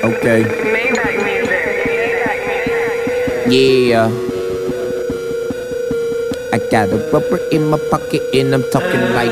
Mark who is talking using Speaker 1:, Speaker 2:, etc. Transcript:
Speaker 1: Okay. Yeah. I got a rubber in my pocket and I'm talking like